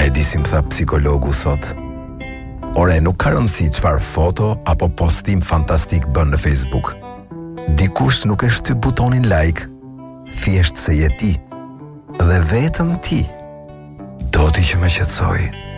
e di si më tha psikologu sot. Ore, nuk ka rëndësi çfarë foto apo postim fantastik bën në Facebook. Dikush nuk e shtyp butonin like, thjesht se je ti, dhe vetëm ti, do t'i që më qetësoj.